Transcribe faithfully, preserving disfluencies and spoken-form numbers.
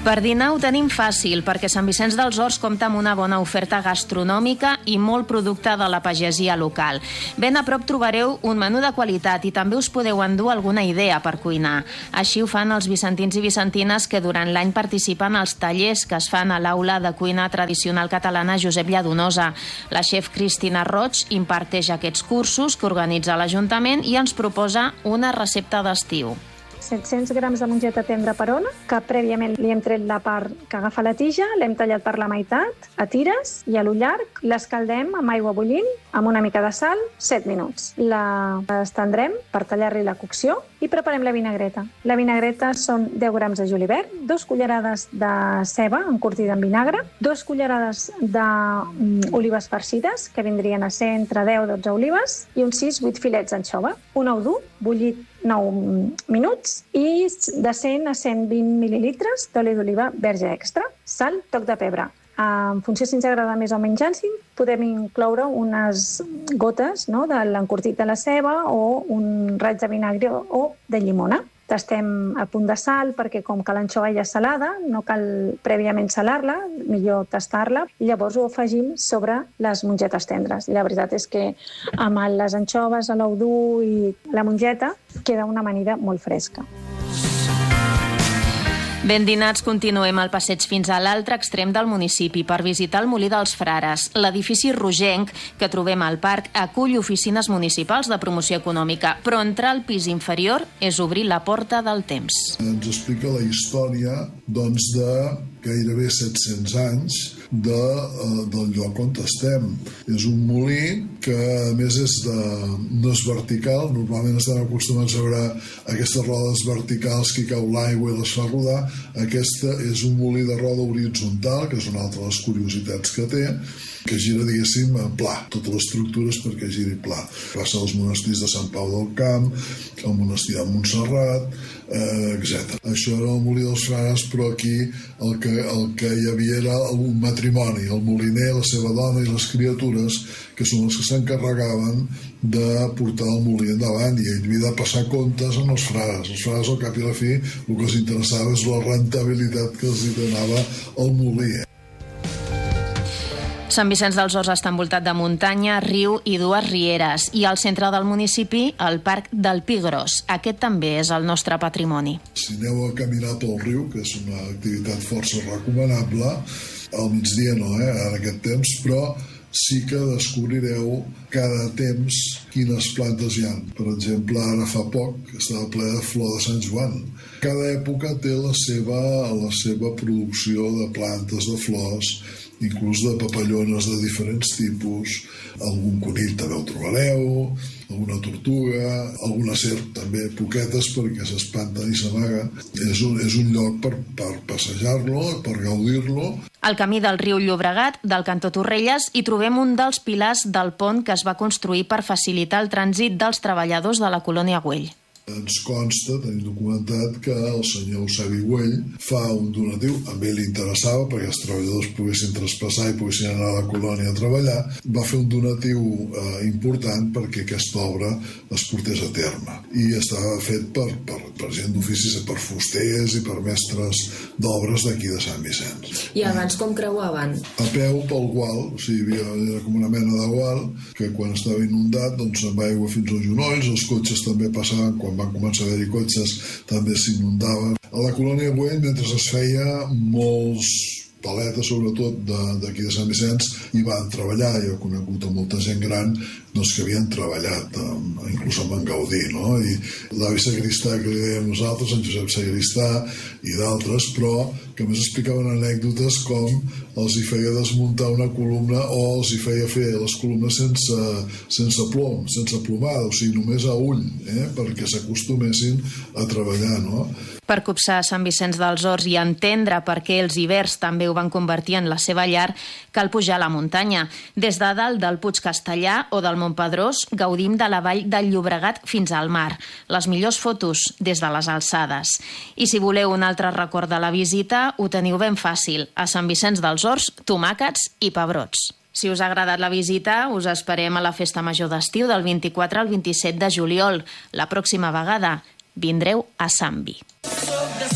Per dinar ho tenim fàcil, perquè Sant Vicenç dels Horts compta amb una bona oferta gastronòmica i molt producte de la pagesia local. Ben a prop trobareu un menú de qualitat i també us podeu endur alguna idea per cuinar. Així ho fan els vicentins i vicentines que durant l'any participen als tallers que es fan a l'Aula de Cuina Tradicional Catalana Josep Lladonosa. La xef Cristina Roig imparteix aquests cursos que organitza l'Ajuntament i ens proposa una recepta d'estiu. set-cents grams de mongeta tendra per ona, que prèviament li hem tret la part que agafa la tija, l'hem tallat per la meitat, a tires i a l'ull llarg, l'escaldem amb aigua bullint, amb una mica de sal, set minuts. La estendrem per tallar-li la cocció i preparem la vinagreta. La vinagreta són deu grams de julivert, dos cullerades de ceba encurtida en vinagre, dos cullerades d'olives farcides, que vindrien a ser entre deu i dotze olives, i uns sis vuit filets d'anxova, un ou dur, bullit nou minuts, i de cent a cent vint mil·lilitres d'oli d'oliva verge extra, sal, toc de pebre. En funció si ens agrada més o menys àcid, podem incloure unes gotes, no?, de l'encurtit de la ceba o un raig de vinagre o de llimona. Tastem a punt de sal perquè com que l'anxova ja és salada, no cal prèviament salar-la, millor tastar-la, i llavors ho afegim sobre les mongetes tendres. I la veritat és que amb les anxoves, l'ou dur i la mongeta queda una amanida molt fresca. Ben dinats, continuem el passeig fins a l'altre extrem del municipi per visitar el Molí dels Frares. L'edifici rogenc que trobem al parc acull oficines municipals de promoció econòmica, però entrar al pis inferior és obrir la porta del temps. Ens explica la història doncs, de gairebé set-cents anys de, uh, del lloc on estem. És un molí que, a més, és de, no és vertical. Normalment estem acostumats a veure aquestes rodes verticals que cau l'aigua i les fa rodar. Aquesta és un molí de roda horitzontal, que és una altra de les curiositats que té, que gira, diguéssim, en pla. Totes les estructures perquè giri pla. Passa als monestirs de Sant Pau del Camp, al monestir de Montserrat, eh, etcètera. Això era el Molí dels Frares, però aquí el que, el que hi havia era un matrimoni, el moliner, la seva dona i les criatures, que són els que s'encarregaven de portar el molí endavant, i ell havia de passar comptes amb els frares. Els frares, al cap i a la fi, el que els interessava és la rentabilitat que els donava el molí. Sant Vicenç dels Horts està envoltat de muntanya, riu i dues rieres, i al centre del municipi, el Parc del Pi Gros. Aquest també és el nostre patrimoni. Si aneu a caminar pel riu, que és una activitat força recomanable, al migdia no, eh, en aquest temps, però sí que descobrireu cada temps quines plantes hi ha. Per exemple, ara fa poc estava ple de flor de Sant Joan. Cada època té la seva, la seva producció de plantes, de flors, inclús de papallones de diferents tipus. Algun conill també ho trobareu, alguna tortuga, alguna serp també, poquetes, perquè s'espanten i s'amaguen. És un, és un lloc per, per passejar-lo, per gaudir-lo. Al camí del riu Llobregat, del cantó Torrelles, hi trobem un dels pilars del pont que es va construir per facilitar el trànsit dels treballadors de la colònia Güell. Ens consta, tenim documentat, que el senyor Eusebi Güell fa un donatiu, a ell li interessava perquè els treballadors poguessin traspassar i poguessin anar a la colònia a treballar, va fer un donatiu eh, important perquè aquesta obra es portés a terme. I estava fet per, per, per gent d'oficis, per fusters i per mestres d'obres d'aquí de Sant Vicenç. I abans com creuaven? A peu pel gual, o sigui, hi havia com una mena de gual, que quan estava inundat doncs se'n va aigua fins als genolls, els cotxes també passaven, quan van començar a haver-hi cotxes també s'inundaven. A la colònia Güell, mentre es feia, molts paletes, sobretot d'aquí de, de Sant Vicenç, hi van treballar. Jo he conegut a molta gent gran doncs, que havien treballat, inclús amb en Gaudí, no? I l'avi Sagristà, que li dèiem nosaltres, en Josep Sagristà i d'altres, però que més explicaven anècdotes com els hi feia desmuntar una columna o els hi feia fer les columnes sense, sense plom, sense plomada, o sigui, només a ull, eh? perquè s'acostumessin a treballar, no? Per copsar Sant Vicenç dels Horts i entendre per què els hiverns també ho van convertir en la seva llar, cal pujar a la muntanya. Des de dalt del Puig Castellà o del Montpedrós gaudim de la vall del Llobregat fins al mar. Les millors fotos des de les alçades. I si voleu un altre record de la visita, ho teniu ben fàcil. A Sant Vicenç dels Horts, tomàquets i pebrots. Si us ha agradat la visita, us esperem a la Festa Major d'estiu del vint-i-quatre al vint-i-set de juliol. La pròxima vegada vindreu a Sant Vi.